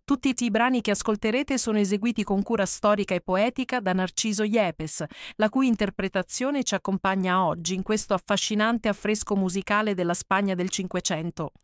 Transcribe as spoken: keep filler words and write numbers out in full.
Tutti i brani che ascolterete sono eseguiti con cura storica e poetica da Narciso Yepes, la cui interpretazione ci accompagna oggi in questo affascinante affresco musicale della Spagna del Cinquecento.